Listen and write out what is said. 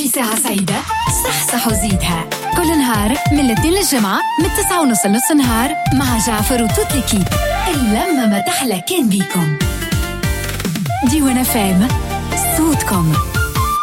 ساعة سعيدة صح وزيدها كل نهار من الاثنين للجمعة من 9:30 لنص النهار مع جعفر وتوت ليكيب. اللمة ما تحلى كان بيكم. ديوان FM صوتكم.